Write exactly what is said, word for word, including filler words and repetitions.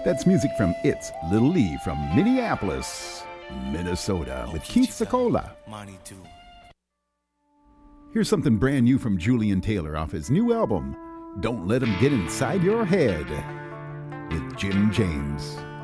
That's music from It's Little Lee from Minneapolis, Minnesota, with Keith Secola. Here's something brand new from Julian Taylor off his new album, Don't Let 'Em Get Inside Your Head, with Jim James.